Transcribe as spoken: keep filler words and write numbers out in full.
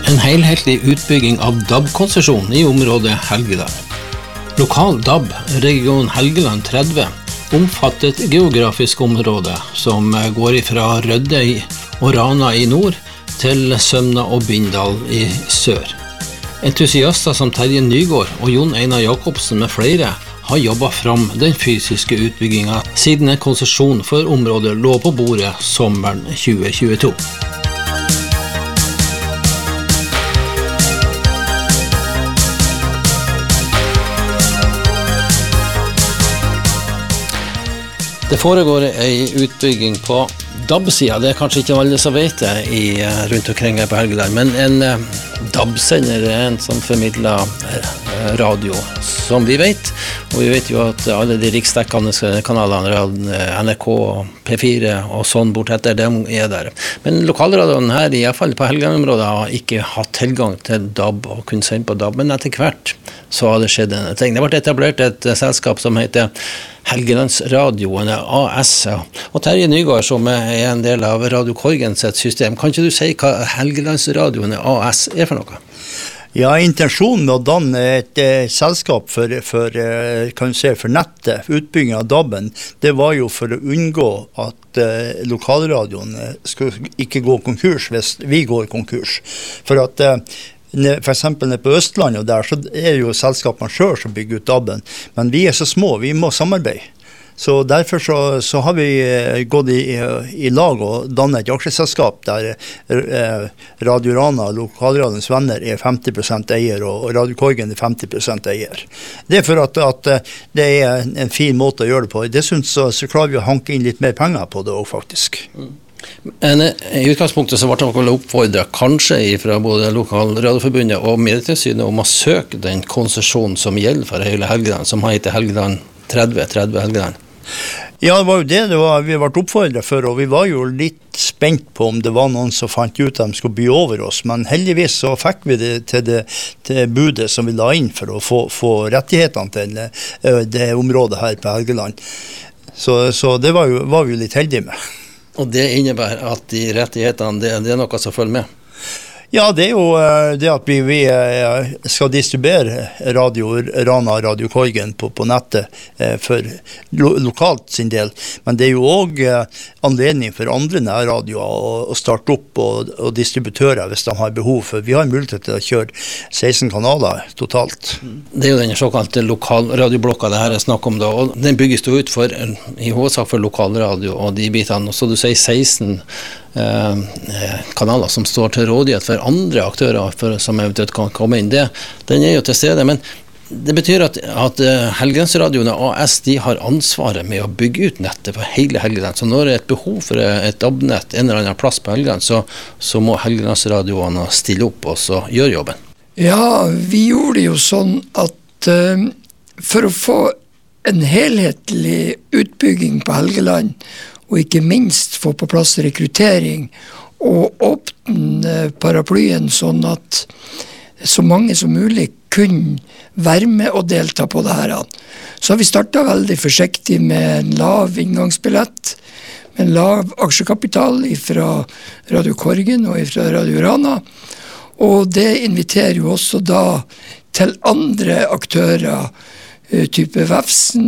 En helhetlig utbygging av D A B-konsesjon i området Helgeland. Lokal D A B, region Helgeland tretti, omfatter et geografisk område som går fra Rødøy og Rana i nord til Sømna og Bindal i sør. Entusiaster som Terje Nygård og Jon Einar Jakobsen med flere har jobbet fram den fysiske utbyggingen siden en konsesjon for området lå på bordet sommeren tjue tjueto. Det foregår en utbygging på D A B-siden, det er kanskje ikke alle som vet det i, rundt omkring her på Helgeland, men en D A B-sender er en som formidler radio, som vi vet, og vi vet jo at alle de riksdekkende kanalene, N R K, P fire og sånn bortetter, de er der. Men lokalradioen her, i hvert fall på Helgeland-området, har ikke hatt tilgang til D A B og kunne sende på D A B, men etter hvert så har det skjedd en ting. Det ble etablert et selskap som heter Helgelandsradioen A S, og Terje Nygård, som er en del av Radio Korgen sitt system. Kan ikke du si hva Helgelandsradioen A S er for noe? Ja, intensjonen med å danne et eh, selskap for, for, eh, kan du si, for nettet, utbygging av D A B-en, det var jo for å unngå at eh, lokalradioen skulle ikke gå konkurs hvis vi går konkurs. For at eh, for eksempel på Østlandet og der, så er jo selskapene selv som bygger ut D A B-en, men vi er så små, vi må samarbeide. Så derfor så, så har vi gått i, i lag og dannet et aksjeselskap der eh, Radio Rana, lokalradions venner, er femti prosent eier, og Radio Korgen er femti prosent eier. Det er for at, at det er en fin måte å gjøre det på. Dessuten så, så klarer vi å hanke inn litt mer penger på det også, faktisk. Mm. Men i utgangspunktet så ble det oppfordret kanskje fra både Lokalradioforbundet og Medietilsynet om å søke den konsesjonen som gjelder for hele Helgeland, som heter Helgeland tretti, tretti Helgeland. Ja, det var jo det, det var, vi ble oppfordret for, og vi var jo litt spent på om det var noen som fant ut at de skulle by over oss, men heldigvis så fikk vi det til det til budet som vi la inn for å få, få rettighetene til det området her på Helgeland. Så, så det var, jo, var vi jo litt heldige med. Og det innebærer at de rettighetene, det, det er noe som følger med? Ja, det er jo det at vi, vi skal distribuere radio, Rana Radio Korgen på, på nettet for lo, lokalt sin del, men det er jo også anledning for andre nærradioer å, å starte opp og, og distributører hvis de har behov, for vi har mulighet til å kjøre seksten kanaler totalt. Det er jo den såkalte lokalradioblokka det her er snakk om da, og den bygges jo ut for, i hovedsak for lokalradio og de bitene, og så du sier seksten Eh, kanaler som står til rådighet for andre aktører for, som eventuelt kan komme inn. Det, den er jo til stede, men det betyr at, at Helgelandsradioen A S de har ansvaret med å bygge ut nettet for hele Helgeland. Så når det er et behov for et D A B-nett en eller annen plass på Helgeland, så, så må Helgelandsradioene stille opp og så gjøre jobben. Ja, vi gjorde jo sånn at uh, for å få en helhetlig utbygging på Helgeland, og ikke minst få på plass rekruttering og åpne paraplyen sånn at så mange som mulig kunne være med og delta på det her. Så har vi startet veldig forsiktig med en lav inngangsbillett, med en lav aksjekapital fra Radio Korgen og fra Radio Rana, og det inviterer jo også da til andre aktører, type Vefsen,